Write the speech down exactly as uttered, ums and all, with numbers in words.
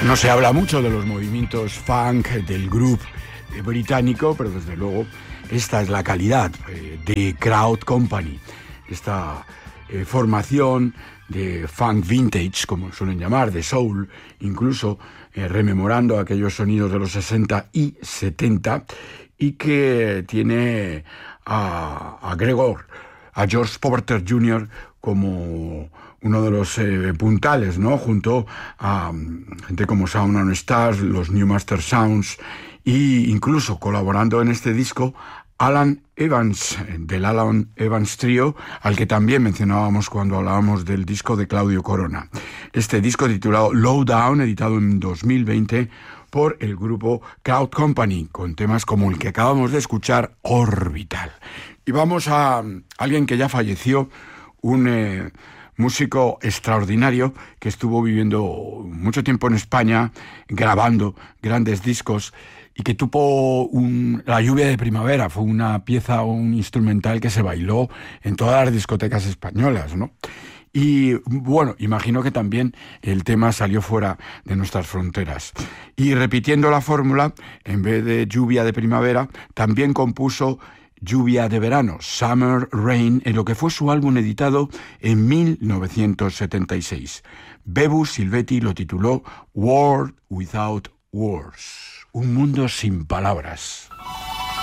No se habla mucho de los movimientos funk del grupo británico, pero desde luego esta es la calidad eh, de Crowd Company, esta eh, formación de funk vintage, como suelen llamar, de soul, incluso eh, rememorando aquellos sonidos de los sesenta y setenta, y que tiene a, a Gregor, a George Porter junior como uno de los eh, puntales, ¿no? Junto a um, gente como Sound and Stars, los New Master Sounds, e incluso colaborando en este disco Alan Evans, del Alan Evans Trio, al que también mencionábamos cuando hablábamos del disco de Claudio Corona. Este disco titulado Lowdown, editado en dos mil veinte por el grupo Crowd Company, con temas como el que acabamos de escuchar, Orbital. Y vamos a alguien que ya falleció, un eh, músico extraordinario que estuvo viviendo mucho tiempo en España, grabando grandes discos, y que tuvo un, La lluvia de primavera, fue una pieza, un instrumental que se bailó en todas las discotecas españolas, ¿no? Y bueno, imagino que también el tema salió fuera de nuestras fronteras. Y repitiendo la fórmula, en vez de lluvia de primavera, también compuso Lluvia de verano, Summer Rain, en lo que fue su álbum editado en mil novecientos setenta y seis. Bebu Silvetti lo tituló World Without Words, un mundo sin palabras.